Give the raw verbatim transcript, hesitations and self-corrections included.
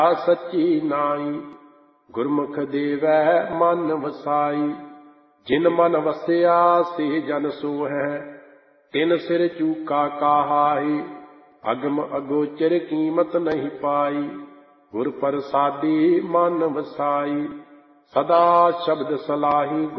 सच्ची नाई। गुरमुख देवै मन वसाई। जिन मन वसिया से जन सोहै। तिन सिर चूका काहाई। अगम अगोचर कीमत नहीं पाई। गुर प्रसादी मन वसाई। सदा शब्द सलाही